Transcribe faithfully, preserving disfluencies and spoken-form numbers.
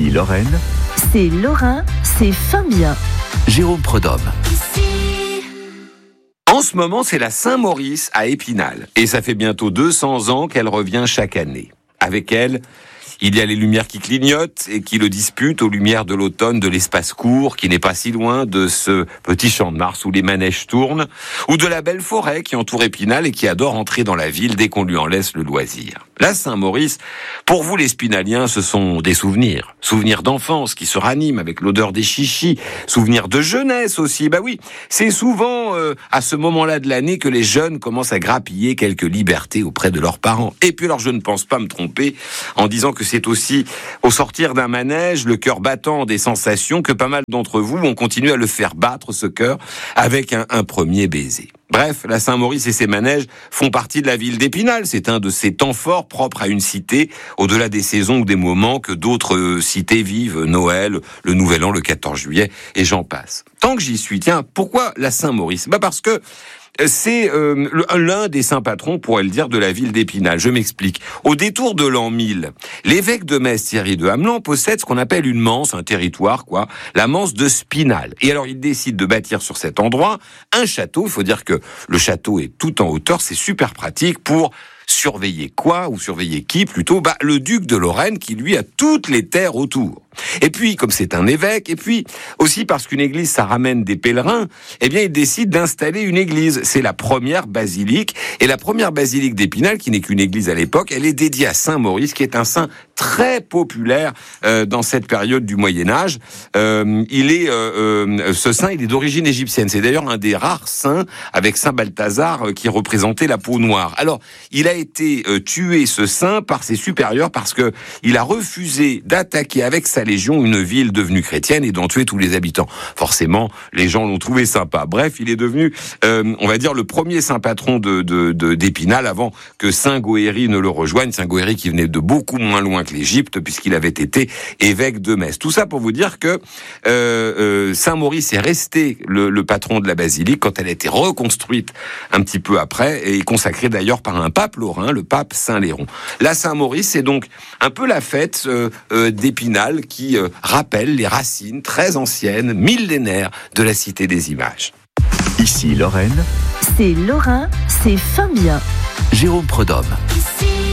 Ici Lorraine, C'est Lorrain, c'est fin bien. Jérôme Prudhomme. En ce moment, c'est la Saint-Maurice à Épinal. Et ça fait bientôt deux cents ans qu'elle revient chaque année. Avec elle, il y a les lumières qui clignotent et qui le disputent aux lumières de l'automne de l'espace court, qui n'est pas si loin de ce petit champ de Mars où les manèges tournent, ou de la belle forêt qui entoure Épinal et qui adore entrer dans la ville dès qu'on lui en laisse le loisir. La Saint-Maurice, pour vous les Spinaliens, ce sont des souvenirs. Souvenirs d'enfance qui se raniment avec l'odeur des chichis. Souvenirs de jeunesse aussi. Bah oui, c'est souvent euh, à ce moment-là de l'année que les jeunes commencent à grappiller quelques libertés auprès de leurs parents. Et puis alors, je ne pense pas me tromper en disant que c'est aussi au sortir d'un manège, le cœur battant des sensations, que pas mal d'entre vous ont continué à le faire battre, ce cœur, avec un, un premier baiser. Bref, la Saint-Maurice et ses manèges font partie de la ville d'Épinal. C'est un de ces temps forts propres à une cité, au-delà des saisons ou des moments que d'autres cités vivent, Noël, le Nouvel An, le quatorze juillet, et j'en passe. Tant que j'y suis, tiens, pourquoi la Saint-Maurice ? Bah parce que c'est euh, l'un des saints patrons, on pourrait le dire, de la ville d'Épinal. Je m'explique. Au détour de l'an mille, l'évêque de Metz, Thierry de Hamelin, possède ce qu'on appelle une manse, un territoire, quoi, la manse de Spinal. Et alors, il décide de bâtir sur cet endroit un château. Il faut dire que le château est tout en hauteur. C'est super pratique pour surveiller quoi, ou surveiller qui plutôt ? Bah, le duc de Lorraine qui, lui, a toutes les terres autour. Et puis, comme c'est un évêque, et puis aussi parce qu'une église, ça ramène des pèlerins, eh bien, il décide d'installer une église. C'est la première basilique. Et la première basilique d'Épinal, qui n'est qu'une église à l'époque, elle est dédiée à Saint-Maurice, qui est un saint très populaire euh, dans cette période du Moyen-Âge. Euh, il est, euh, euh, ce saint, il est d'origine égyptienne. C'est d'ailleurs un des rares saints, avec Saint Balthazar, euh, qui représentait la peau noire. Alors, il a été euh, tué, ce saint, par ses supérieurs, parce que il a refusé d'attaquer avec sa légion une ville devenue chrétienne et d'en tuer tous les habitants. Forcément, les gens l'ont trouvé sympa. Bref, il est devenu, euh, on va dire, le premier saint patron de, de, de, d'Épinal avant que Saint Goëri ne le rejoigne. Saint Goëri qui venait de beaucoup moins loin que l'Égypte puisqu'il avait été évêque de Metz. Tout ça pour vous dire que euh, euh, Saint-Maurice est resté le, le patron de la basilique quand elle a été reconstruite un petit peu après et consacrée d'ailleurs par un pape lorrain, le pape Saint-Léron. La Saint-Maurice, c'est donc un peu la fête euh, euh, d'Épinal qui euh, rappelle les racines très anciennes, millénaires de la Cité des Images. Ici Lorraine, C'est Lorrain, c'est fin bien. Jérôme Prudhomme.